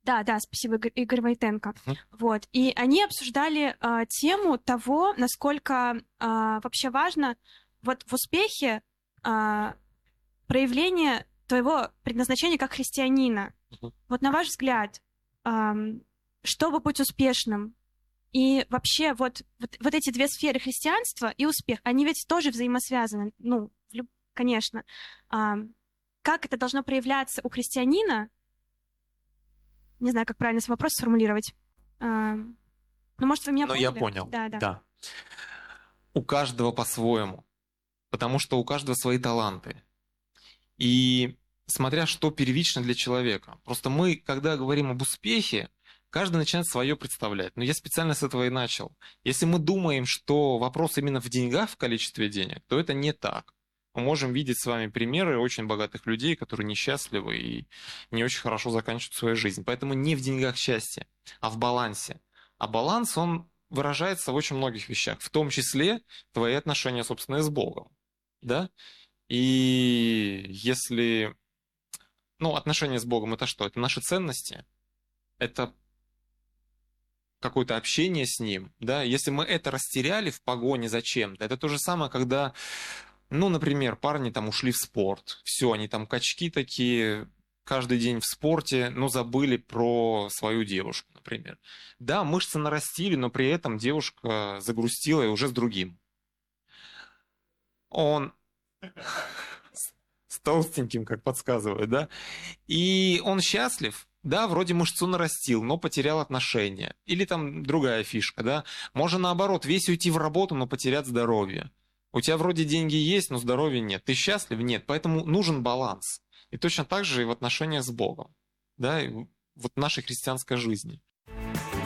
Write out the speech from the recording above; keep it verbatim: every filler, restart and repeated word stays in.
Да, да, спасибо, Игорь, Игорь Войтенко. Мгм. Вот. И они обсуждали э, тему того, насколько э, вообще важно вот в успехе э, проявление твоего предназначения как христианина. Мгм. Вот на ваш взгляд, эм, чтобы быть успешным, и вообще вот, вот, вот эти две сферы христианства и успех, они ведь тоже взаимосвязаны, ну, в люб- конечно. Ам, как это должно проявляться у христианина? Не знаю, как правильно свой вопрос сформулировать. Ам, ну, может, вы меня Но я поняли? понял, Да, да. да. У каждого по-своему, потому что у каждого свои таланты. И смотря что первично для человека. Просто мы, когда говорим об успехе, каждый начинает свое представлять. Но я специально с этого и начал. Если мы думаем, что вопрос именно в деньгах, в количестве денег, то это не так. Мы можем видеть с вами примеры очень богатых людей, которые несчастливы и не очень хорошо заканчивают свою жизнь. Поэтому не в деньгах счастье, а в балансе. А баланс, он выражается в очень многих вещах, в том числе твои отношения, собственно, и с Богом. Да? И если... Ну, отношения с Богом — это что? Это наши ценности, это какое-то общение с Ним, да? Если мы это растеряли в погоне за чем-то, это то же самое, когда, ну, например, парни там ушли в спорт, все, они там качки такие, каждый день в спорте, но забыли про свою девушку, например. Да, мышцы нарастили, но при этом девушка загрустила и уже с другим. Он с толстеньким, как подсказывают, да? И он счастлив, да, вроде мышцу нарастил, но потерял отношения. Или там другая фишка, да. Можно наоборот, весь уйти в работу, но потерять здоровье. У тебя вроде деньги есть, но здоровья нет. Ты счастлив? Нет. Поэтому нужен баланс. И точно так же и в отношениях с Богом. Да, и вот в нашей христианской жизни.